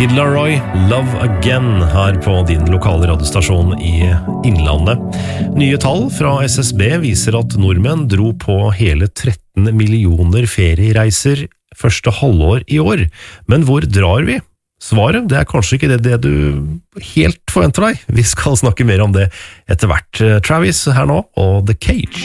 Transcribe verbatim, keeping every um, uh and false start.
Kid Laroi, Love Again, her på din lokale radiostasjon i Innlandet. Nye tall fra S S B viser at nordmenn dro på hele tretten millioner feriereiser første halvår i år. Men hvor drar vi? Svaret, det er kanskje ikke det, det du helt forventer deg. Vi skal snakke mer om det etter hvert. Travis her nå, og The Cage.